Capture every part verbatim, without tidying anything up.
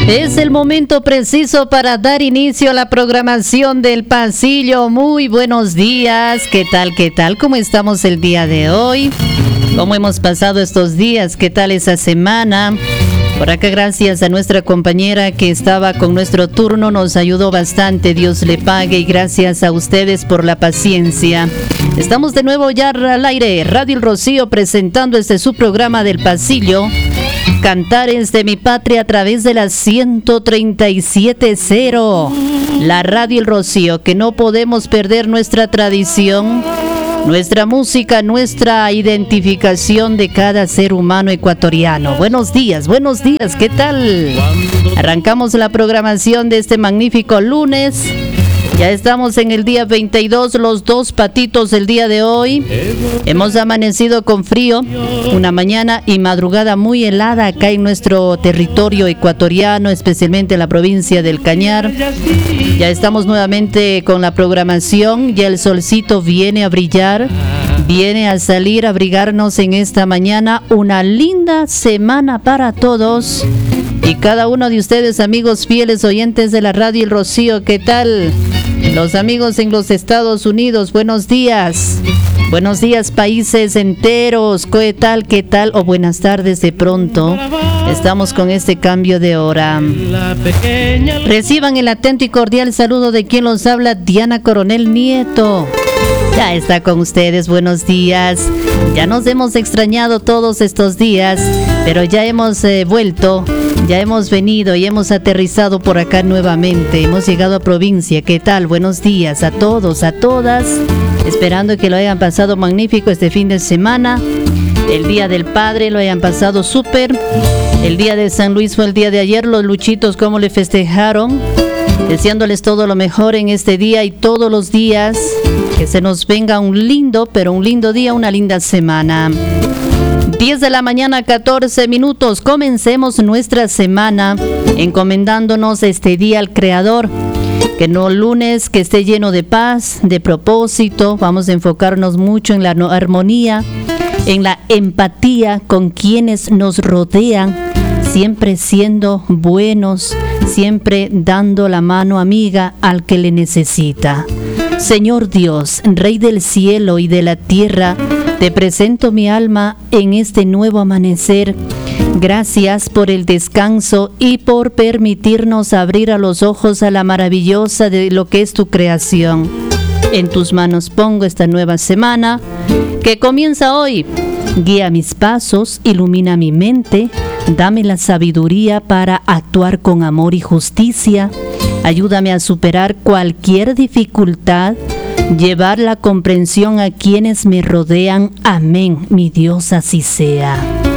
Es el momento preciso para dar inicio a la programación del Pasillo. Muy buenos días, ¿qué tal, qué tal? ¿Cómo estamos el día de hoy? ¿Cómo hemos pasado estos días? ¿Qué tal esa semana? Por acá, gracias a nuestra compañera que estaba con nuestro turno, nos ayudó bastante, Dios le pague, y gracias a ustedes por la paciencia. Estamos de nuevo ya al aire, Radio El Rocío, presentando este su programa del Pasillo, Cantares de mi Patria, a través de la ciento treinta y siete punto cero, la Radio El Rocío, que no podemos perder nuestra tradición, nuestra música, nuestra identificación de cada ser humano ecuatoriano. Buenos días, buenos días, ¿qué tal? Arrancamos la programación de este magnífico lunes. Ya estamos en el día veintidós, los dos patitos del día de hoy. Hemos amanecido con frío, una mañana y madrugada muy helada acá en nuestro territorio ecuatoriano, especialmente en la provincia del Cañar. Ya estamos nuevamente con la programación, ya el solcito viene a brillar, viene a salir a abrigarnos en esta mañana. Una linda semana para todos. Y cada uno de ustedes, amigos fieles oyentes de la Radio El Rocío, ¿qué tal? Los amigos en los Estados Unidos, buenos días. Buenos días, países enteros, ¿qué tal, qué tal? O buenas tardes de pronto. Estamos con este cambio de hora. Reciban el atento y cordial saludo de quien los habla, Diana Coronel Nieto. Ya está con ustedes, buenos días. Ya nos hemos extrañado todos estos días, pero ya hemos eh, vuelto, ya hemos venido y hemos aterrizado por acá nuevamente. Hemos llegado a provincia. ¿Qué tal? Buenos días a todos, a todas. Esperando que lo hayan pasado magnífico este fin de semana. El Día del Padre lo hayan pasado súper. El Día de San Luis fue el día de ayer. Los luchitos, ¿cómo le festejaron? Deseándoles todo lo mejor en este día y todos los días. Que se nos venga un lindo, pero un lindo día, una linda semana. diez de la mañana, catorce minutos. Comencemos nuestra semana encomendándonos este día al Creador. Que no lunes, que esté lleno de paz, de propósito. Vamos a enfocarnos mucho en la armonía, en la empatía con quienes nos rodean, siempre siendo buenos, siempre dando la mano amiga al que le necesita. Señor Dios, Rey del cielo y de la tierra, te presento mi alma en este nuevo amanecer. Gracias por el descanso y por permitirnos abrir a los ojos a la maravillosa de lo que es tu creación. En tus manos pongo esta nueva semana que comienza hoy. Guía mis pasos, ilumina mi mente, dame la sabiduría para actuar con amor y justicia. Ayúdame a superar cualquier dificultad, llevar la comprensión a quienes me rodean. Amén, mi Dios, así sea.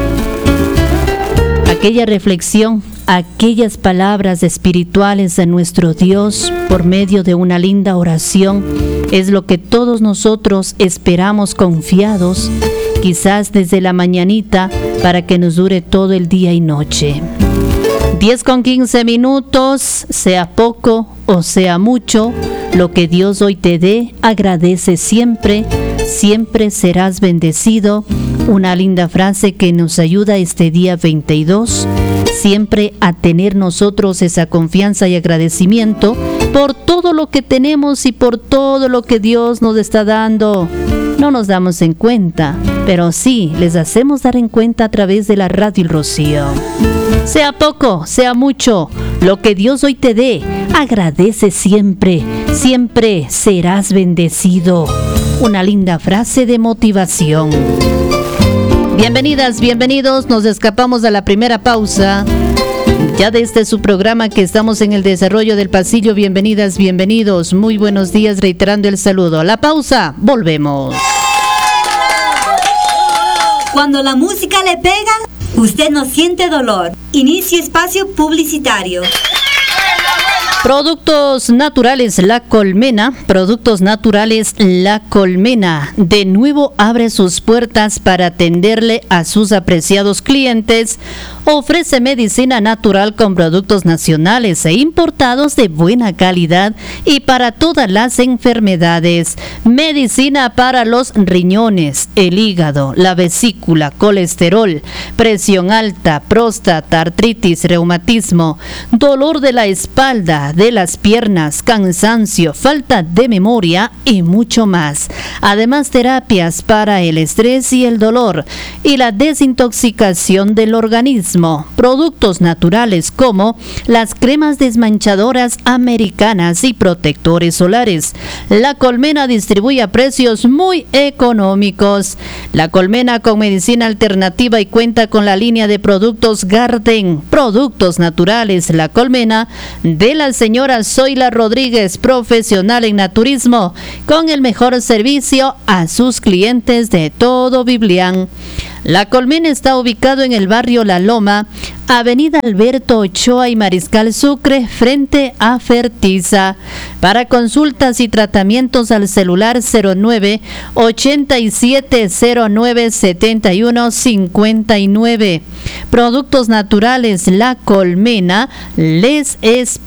Aquella reflexión, aquellas palabras espirituales de nuestro Dios por medio de una linda oración es lo que todos nosotros esperamos confiados, quizás desde la mañanita, para que nos dure todo el día y noche. diez con quince minutos, sea poco o sea mucho, lo que Dios hoy te dé, agradece siempre, siempre serás bendecido. Una linda frase que nos ayuda este día veintidós, siempre a tener nosotros esa confianza y agradecimiento por todo lo que tenemos y por todo lo que Dios nos está dando. No nos damos en cuenta, pero sí les hacemos dar en cuenta a través de la Radio El Rocío. Sea poco, sea mucho, lo que Dios hoy te dé, agradece siempre, siempre serás bendecido. Una linda frase de motivación. Bienvenidas, bienvenidos, nos escapamos a la primera pausa. Ya desde su programa que estamos en el desarrollo del Pasillo, bienvenidas, bienvenidos, muy buenos días, reiterando el saludo. La pausa, volvemos. Cuando la música le pega, usted no siente dolor. Inicio espacio publicitario. Productos Naturales La Colmena, Productos Naturales La Colmena, de nuevo abre sus puertas para atenderle a sus apreciados clientes, Ofrece medicina natural con productos nacionales e importados de buena calidad y para todas las enfermedades. Medicina para los riñones, el hígado, la vesícula, colesterol, presión alta, próstata, artritis, reumatismo, dolor de la espalda, de las piernas, cansancio, falta de memoria y mucho más. Además, terapias para el estrés y el dolor y la desintoxicación del organismo. Productos naturales como las cremas desmanchadoras americanas y protectores solares. La Colmena distribuye a precios muy económicos. La Colmena con medicina alternativa y cuenta con la línea de productos Garden, productos naturales. La Colmena de la señora Zoila Rodríguez, profesional en naturismo, con el mejor servicio a sus clientes de todo Biblián. La Colmena está ubicado en el barrio La Loma, Avenida Alberto Ochoa y Mariscal Sucre, frente a Fertiza. Para consultas y tratamientos al celular cero nueve, ochenta y siete cero nueve, setenta y uno cincuenta y nueve. Productos naturales La Colmena les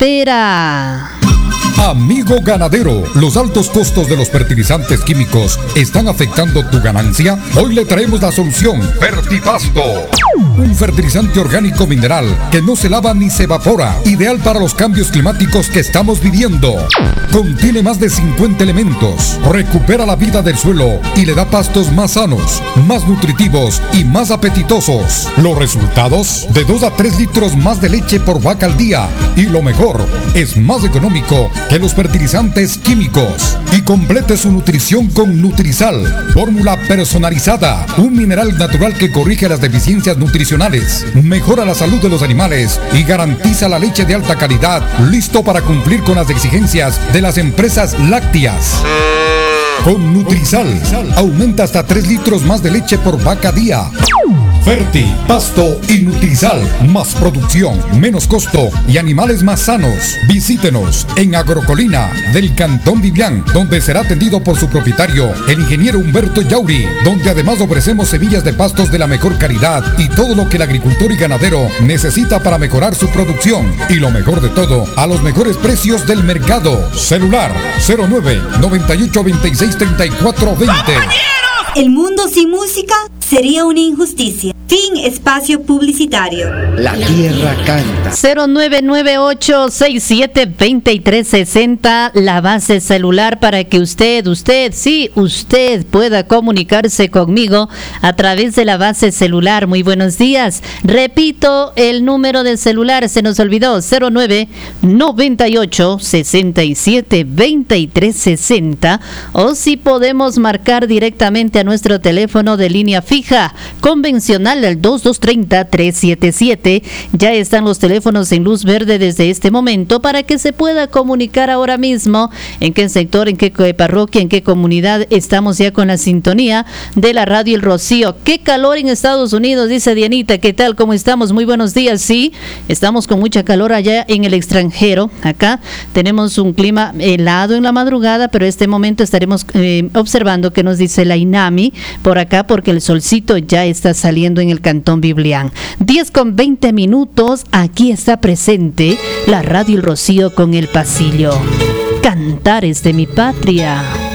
espera. Amigo ganadero, ¿los altos costos de los fertilizantes químicos están afectando tu ganancia? Hoy le traemos la solución, Fertipasto. Un fertilizante orgánico mineral que no se lava ni se evapora, ideal para los cambios climáticos que estamos viviendo. Contiene más de cincuenta elementos, recupera la vida del suelo y le da pastos más sanos, más nutritivos y más apetitosos. Los resultados, de dos a tres litros más de leche por vaca al día. Y lo mejor, es más económico que los fertilizantes químicos. Y complete su nutrición con Nutrisal, fórmula personalizada, un mineral natural que corrige las deficiencias nutricionales, mejora la salud de los animales y garantiza la leche de alta calidad, listo para cumplir con las exigencias de las empresas lácteas. Con Nutrisal, aumenta hasta tres litros más de leche por vaca día. Ferti, Pasto y Nutrisal, más producción, menos costo y animales más sanos. Visítenos en Agrocolina del Cantón Biblián, donde será atendido por su propietario, el ingeniero Humberto Yauri, donde además ofrecemos semillas de pastos de la mejor calidad y todo lo que el agricultor y ganadero necesita para mejorar su producción. Y lo mejor de todo, a los mejores precios del mercado. Celular cero nueve, noventa y ocho, veintiséis, treinta y cuatro, veinte. El mundo sin música sería una injusticia. Fin espacio publicitario. La tierra canta. cero nueve nueve ocho seis siete dos tres seis cero, la base celular para que usted, usted, sí, usted pueda comunicarse conmigo a través de la base celular. Muy buenos días. Repito, el número de celular se nos olvidó, cero nueve noventa y ocho sesenta y siete veintitrés sesenta, o si podemos marcar directamente a nuestro teléfono de línea fija convencional al dos dos tres cero, tres siete siete. Ya están los teléfonos en luz verde desde este momento para que se pueda comunicar ahora mismo en qué sector, en qué parroquia, en qué comunidad estamos ya con la sintonía de la radio El Rocío. Qué calor en Estados Unidos, dice Dianita. ¿Qué tal? ¿Cómo estamos? Muy buenos días. Sí, estamos con mucha calor allá en el extranjero. Acá tenemos un clima helado en la madrugada, pero este momento estaremos eh, observando qué nos dice la INAMI por acá, porque el solcito ya está saliendo en el Cantón Biblián. diez con veinte minutos, aquí está presente la radio El Rocío con El Pasillo. Cantares de mi patria.